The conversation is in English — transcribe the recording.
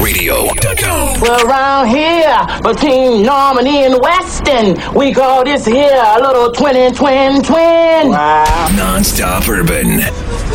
urbanradio.com. Well, around here, between Normandy and Weston, we call this here a little twin. Wow. Non-stop urban.